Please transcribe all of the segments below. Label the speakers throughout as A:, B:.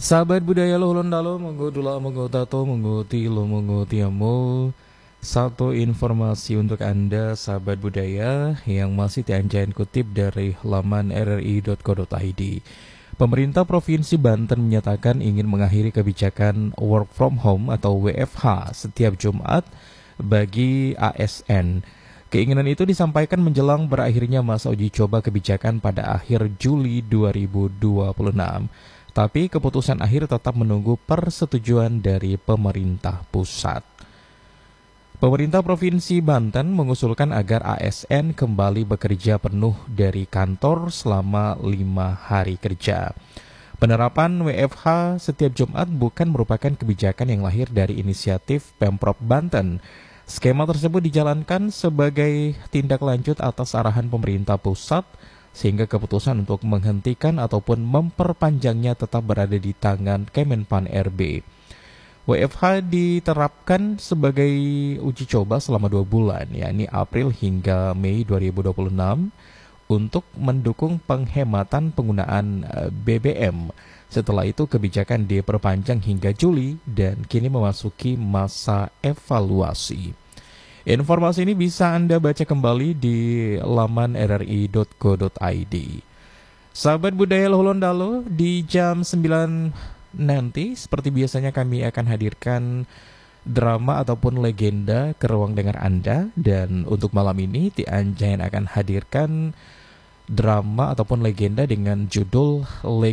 A: Sahabat budaya Luhulun Dalu, monggo dula monggo tato, monggo tilo, monggo tiamo. Satu informasi untuk Anda, sahabat budaya, yang masih dianjain kutip dari laman rri.co.id. Pemerintah Provinsi Banten menyatakan ingin mengakhiri kebijakan work from home atau WFH setiap Jumat bagi ASN. Keinginan itu disampaikan menjelang berakhirnya masa uji coba kebijakan pada akhir Juli 2026. Tapi keputusan akhir tetap menunggu persetujuan dari pemerintah pusat. Pemerintah Provinsi Banten mengusulkan agar ASN kembali bekerja penuh dari kantor selama 5 hari kerja. Penerapan WFH setiap Jumat bukan merupakan kebijakan yang lahir dari inisiatif Pemprov Banten. Skema tersebut dijalankan sebagai tindak lanjut atas arahan pemerintah pusat, sehingga keputusan untuk menghentikan ataupun memperpanjangnya tetap berada di tangan Kemenpan RB. WFH diterapkan sebagai uji coba selama 2 bulan, yakni April hingga Mei 2026, untuk mendukung penghematan penggunaan BBM. Setelah itu kebijakan diperpanjang hingga Juli dan kini memasuki masa evaluasi. Informasi ini bisa Anda baca kembali di laman rri.co.id. Sahabat budaya Luhulun Dalu, di jam 9 nanti seperti biasanya kami akan hadirkan drama ataupun legenda ke ruang dengar Anda. Dan untuk malam ini Ti Anjayan akan hadirkan drama ataupun legenda dengan judul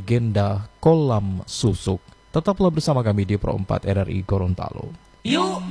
A: Legenda Kolam Susuk. Tetaplah bersama kami di Pro 4 RRI Gorontalo.
B: Yuk